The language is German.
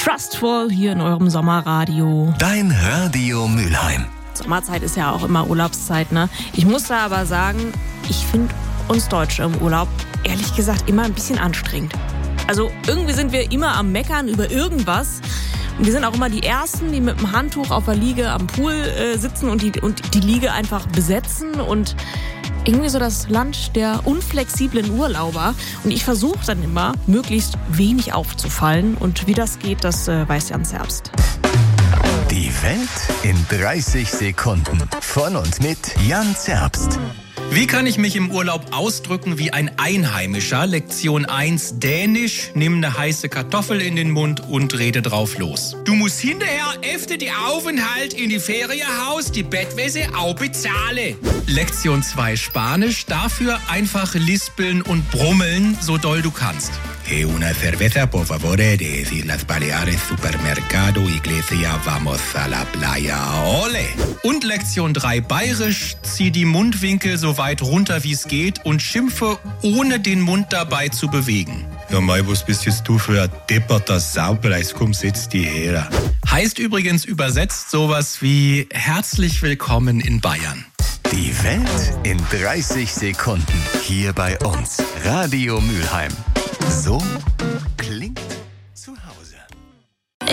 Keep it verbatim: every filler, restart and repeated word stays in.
Trustful hier in eurem Sommerradio. Dein Radio Mülheim. Sommerzeit ist ja auch immer Urlaubszeit, ne? Ich muss da aber sagen, ich finde uns Deutsche im Urlaub ehrlich gesagt immer ein bisschen anstrengend. Also irgendwie sind wir immer am Meckern über irgendwas. Und wir sind auch immer die Ersten, die mit dem Handtuch auf der Liege am Pool äh, sitzen und die, und die Liege einfach besetzen. Und irgendwie so das Land der unflexiblen Urlauber. Und ich versuche dann immer, möglichst wenig aufzufallen. Und wie das geht, das äh, weiß Jan Zerbst. Die Welt in dreißig Sekunden. Von und mit Jan Zerbst. Wie kann ich mich im Urlaub ausdrücken wie ein Einheimischer? Lektion eins, Dänisch. Nimm eine heiße Kartoffel in den Mund und rede drauf los. Du musst hinterher efter die Aufenthalt in die Ferienhaus die Bettwäsche auch bezahlen. Lektion zwei, Spanisch. Dafür einfach lispeln und brummeln, so doll du kannst. Eh, una cerveza, por favor, de Islas Baleares, Supermercado, Iglesia, vamos a la playa, ole. Und Lektion drei, Bayerisch, zieh die Mundwinkel so weit runter, wie es geht und schimpfe, ohne den Mund dabei zu bewegen. Ja, mei, was bist jetzt du für ein depperter Saupreis? Komm, setz die her. Heißt übrigens übersetzt sowas wie herzlich willkommen in Bayern. Die Welt in dreißig Sekunden. Hier bei uns. Radio Mülheim. So